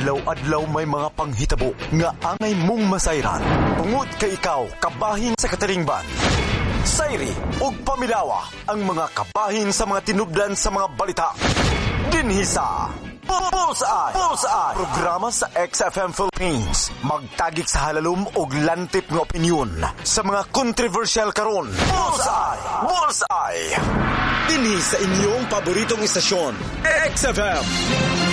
Adlaw-adlaw may mga panghitabo nga angay mong masayran. Tungod kay ikaw, kabahin sa kataringban. Sayri ug pamilawa ang mga kabahin sa mga tinubdan sa mga balita. Dinhi sa Bullseye. Programa sa XFM Philippines. Magtagik sa halalum og lantip nga opinyon sa mga controversial karon. Bullseye. Dinhi sa inyong paboritong istasyon, XFM.